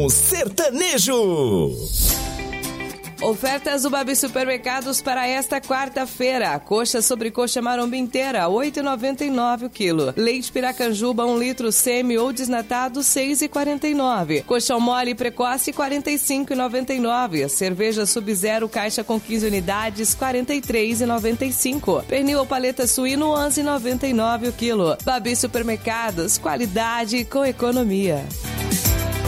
Conexão Sertanejo. Ofertas do Babi Supermercados para esta quarta-feira. Coxa sobrecoxa maromba inteira, R$ 8,99 o quilo. Leite Piracanjuba, 1 litro semi ou desnatado, R$ 6,49. Colchão mole precoce, R$ 45,99. Cerveja Sub-Zero, caixa com 15 unidades, R$ 43,95. Pernil ou paleta suíno, R$ 11,99 o quilo. Babi Supermercados, qualidade com economia.